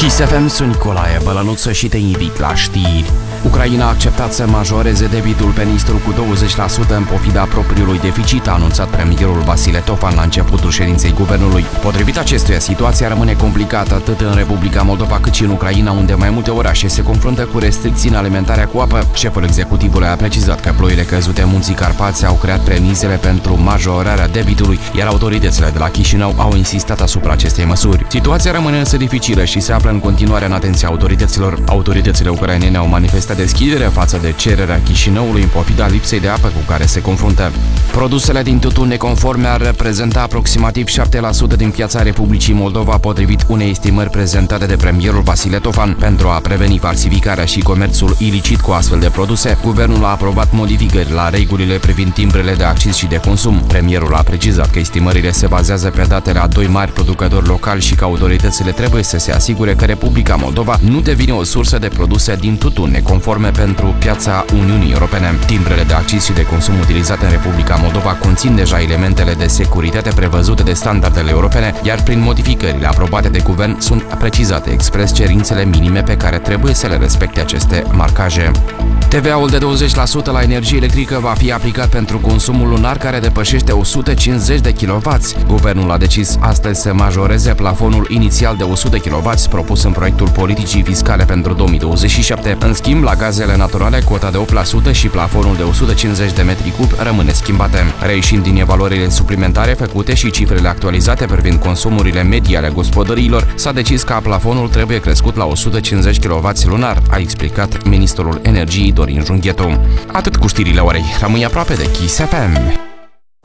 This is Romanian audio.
Kiss FM, sunt Nicolae Bălănuță și te invit la știri. Ucraina a acceptat să majoreze debitul pe Nistru cu 20% în pofida propriului deficit, a anunțat premierul Vasile Tofan la începutul ședinței guvernului. Potrivit acestuia, situația rămâne complicată atât în Republica Moldova cât și în Ucraina, unde mai multe orașe se confruntă cu restricții în alimentarea cu apă. Șeful executivului a precizat că ploile căzute în Munții Carpați au creat premisele pentru majorarea debitului, iar autoritățile de la Chișinău au insistat asupra acestei măsuri. Situația rămâne însă dificilă și se află în continuare în atenția autorităților. Autoritățile ucrainene au manifestat deschidere față de cererea Chișinăului în pofida lipsei de apă cu care se confruntă. Produsele din tutun neconforme ar reprezenta aproximativ 7% din piața Republicii Moldova, potrivit unei estimări prezentate de premierul Vasile Tofan. Pentru a preveni falsificarea și comerțul ilicit cu astfel de produse, guvernul a aprobat modificări la regulile privind timbrele de acciz și de consum. Premierul a precizat că estimările se bazează pe datele a doi mari producători locali și că autoritățile trebuie să se asigure că Republica Moldova nu devine o sursă de produse din tutun neconforme pentru piața Uniunii Europene. Timbrele de acciz și de consum utilizate în Republica Moldova conțin deja elementele de securitate prevăzute de standardele europene, iar prin modificările aprobate de guvern sunt precizate expres cerințele minime pe care trebuie să le respecte aceste marcaje. TVA-ul de 20% la energie electrică va fi aplicat pentru consumul lunar care depășește 150 de kW. Guvernul a decis astăzi să majoreze plafonul inițial de 100 kW propus în proiectul politicii fiscale pentru 2027. În schimb, la gazele naturale, cota de 8% și plafonul de 150 de metri cub rămâne schimbate. Reieșind din evaluările suplimentare făcute și cifrele actualizate privind consumurile medii ale gospodăriilor, s-a decis că plafonul trebuie crescut la 150 kW lunar, a explicat ministrul energiei Dorin Junghetu. Atât cu știrile orei. Rămâi aproape de Kiss FM.